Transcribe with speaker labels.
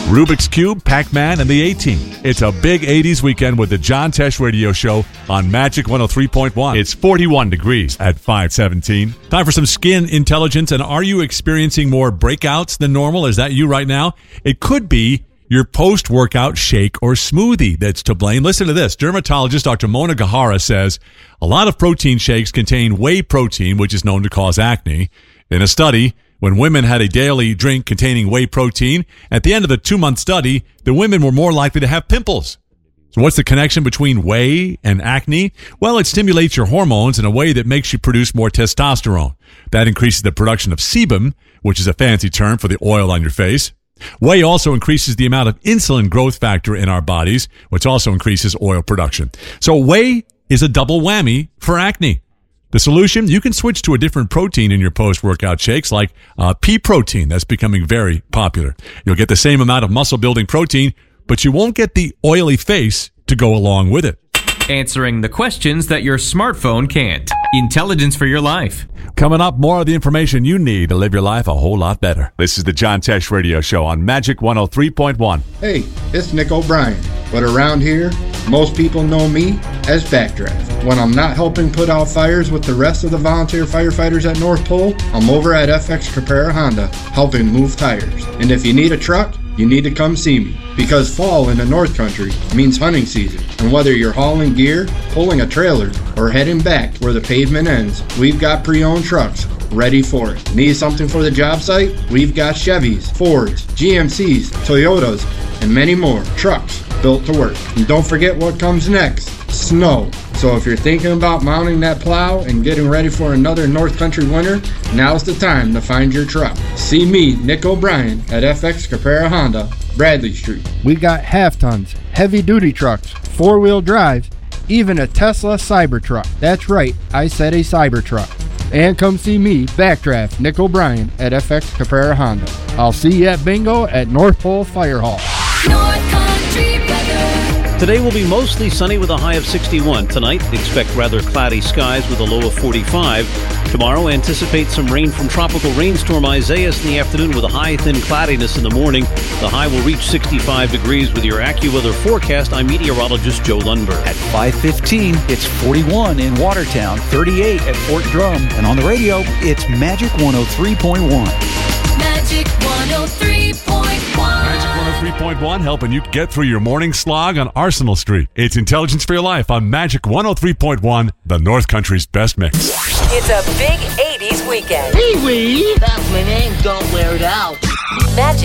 Speaker 1: Rubik's Cube, Pac-Man, and the A-Team. It's a big 80s weekend with the John Tesh Radio Show on Magic 103.1. It's 41 degrees at 517. Time for some skin intelligence. And are you experiencing more breakouts than normal? Is that you right now? It could be your post-workout shake or smoothie that's to blame. Listen to this. Dermatologist Dr. Mona Gahara says a lot of protein shakes contain whey protein, which is known to cause acne. In a study, when women had a daily drink containing whey protein, at the end of the 2-month study, the women were more likely to have pimples. So what's the connection between whey and acne? Well, it stimulates your hormones in a way that makes you produce more testosterone. That increases the production of sebum, which is a fancy term for the oil on your face. Whey also increases the amount of insulin growth factor in our bodies, which also increases oil production. So whey is a double whammy for acne. The solution, you can switch to a different protein in your post-workout shakes, like pea protein. That's becoming very popular. You'll get the same amount of muscle-building protein, but you won't get the oily face to go along with it.
Speaker 2: Answering the questions that your smartphone can't. Intelligence for your life.
Speaker 1: Coming up, more of the information you need to live your life a whole lot better. This is the John Tesh Radio Show on Magic 103.1.
Speaker 3: Hey, it's Nick O'Brien, but around here, most people know me as Backdraft. When I'm not helping put out fires with the rest of the volunteer firefighters at North Pole, I'm over at FX Caprara Honda, helping move tires. And if you need a truck, you need to come see me, because fall in the North Country means hunting season. And whether you're hauling gear, pulling a trailer, or heading back where the pavement ends, we've got pre-owned trucks ready for it. Need something for the job site? We've got Chevys, Fords, GMCs, Toyotas, and many more trucks built to work. And don't forget what comes next, snow. So if you're thinking about mounting that plow and getting ready for another North Country winter, now's the time to find your truck. See me, Nick O'Brien, at FX Caprara Honda, Bradley Street.
Speaker 4: We got half-tons, heavy-duty trucks, four-wheel drives, even a Tesla Cybertruck. That's right, I said a Cybertruck. And come see me, Backdraft, Nick O'Brien, at FX Caprara Honda. I'll see you at bingo at North Pole Fire Hall.
Speaker 5: North Country weather.
Speaker 6: Today will be mostly sunny with a high of 61. Tonight, expect rather cloudy skies with a low of 45. Tomorrow, anticipate some rain from tropical rainstorm Isaias in the afternoon with a high thin cloudiness in the morning. The high will reach 65 degrees with your AccuWeather forecast. I'm meteorologist Joe Lundberg.
Speaker 7: At 5:15, it's 41 in Watertown, 38 at Fort Drum. And on the radio, it's Magic 103.1.
Speaker 5: Magic 103.1.
Speaker 1: Magic 103.1, helping you get through your morning slog on Arsenal Street. It's Intelligence for Your Life on Magic 103.1, the North Country's best mix.
Speaker 8: It's a big 80s weekend.
Speaker 9: Pee-wee! That's my name, don't wear it out.
Speaker 8: Magic